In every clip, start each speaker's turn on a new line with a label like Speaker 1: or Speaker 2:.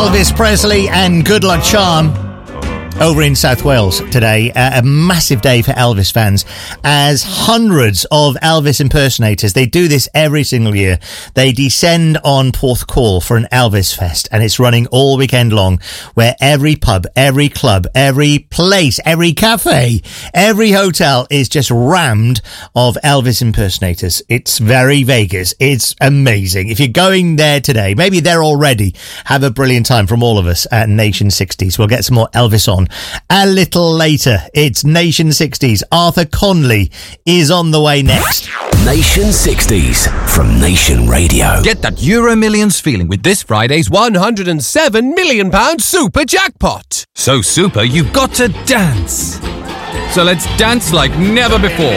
Speaker 1: Elvis Presley and Good Luck Charm over in South Wales today. A massive day for Elvis fans, as hundreds of Elvis impersonators, they do this every single year. They descend on Porthcawl for an Elvis Fest, and it's running all weekend long, where every pub, every club, every place, every cafe, every hotel is just rammed of Elvis impersonators. It's very Vegas. It's amazing. If you're going there today, maybe there already, have a brilliant time from all of us at Nation 60s. We'll get some more Elvis on a little later. It's Nation 60s. Arthur Conley is on the way next.
Speaker 2: Nation 60s from Nation Radio.
Speaker 3: Get that Euro Millions feeling with this Friday's £107 million super jackpot. So super, you've got to dance. So let's dance like never before.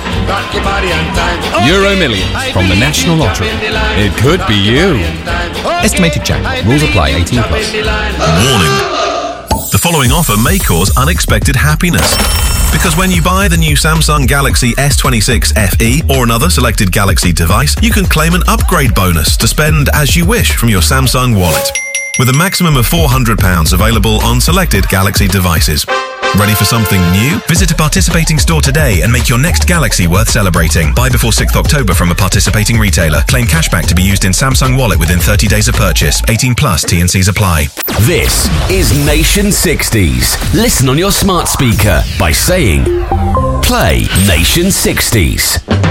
Speaker 3: Euro Millions from the National Lottery. It could be you. Estimated jackpot. Rules apply. 18 plus.
Speaker 4: Warning. The following offer may cause unexpected happiness. Because when you buy the new Samsung Galaxy S26 FE or another selected Galaxy device, you can claim an upgrade bonus to spend as you wish from your Samsung wallet, with a maximum of £400 available on selected Galaxy devices. Ready for something new? Visit a participating store today and make your next Galaxy worth celebrating. Buy before 6th October from a participating retailer. Claim cashback to be used in Samsung Wallet within 30 days of purchase. 18 plus, T&Cs apply.
Speaker 2: This is Nation 60s. Listen on your smart speaker by saying, play Nation 60s.